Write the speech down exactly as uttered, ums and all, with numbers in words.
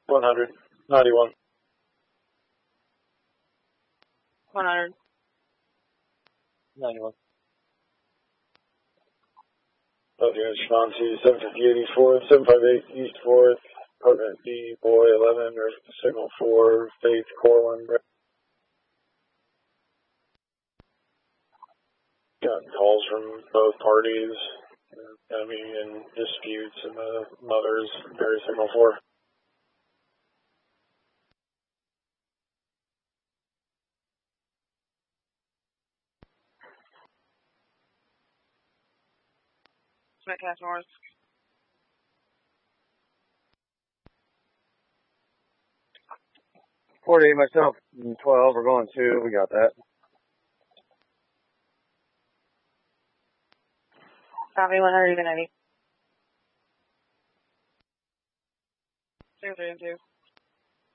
one hundred. ninety-one. one hundred. ninety-one. Oh, dear, respond to seven fifty-eight East fourth, seven five eight East fourth, apartment B, boy eleven, or signal four, Faith, Corwin. Got calls from both parties, uh, I mean, in disputes, and the mother's very signal four. Smith Task North. forty-eight myself, twelve, we're going two, we got that. Copy, one hundred, even ninety. Two, three, and two.